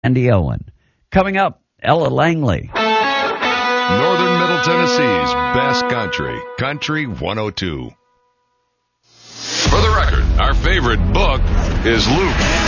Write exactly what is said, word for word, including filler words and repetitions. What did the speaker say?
Andy Owen. Coming up, Ella Langley. Northern Middle Tennessee's best country, Country one oh two. For the record, our favorite book is Luke.